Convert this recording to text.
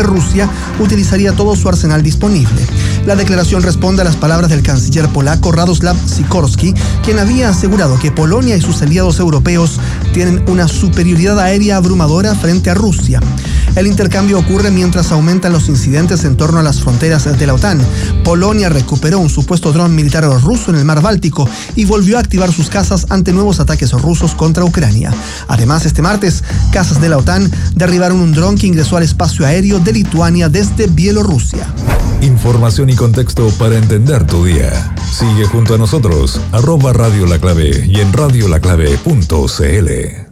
Rusia utilizaría todo su arsenal disponible. La declaración responde a las palabras del canciller polaco Radoslaw Sikorski, quien había asegurado que Polonia y sus aliados europeos tienen una superioridad aérea abrumadora frente a Rusia. El intercambio ocurre mientras aumentan los incidentes en torno a las fronteras de la OTAN. Polonia recuperó un supuesto dron militar ruso en el mar Báltico y volvió a activar sus cazas ante nuevos ataques rusos contra Ucrania. Además, este martes, cazas de la OTAN derribaron un dron que ingresó al espacio aéreo de Lituania desde Bielorrusia. Información y contexto para entender tu día. Sigue junto a nosotros, @Radio La Clave y en radiolaclave.cl.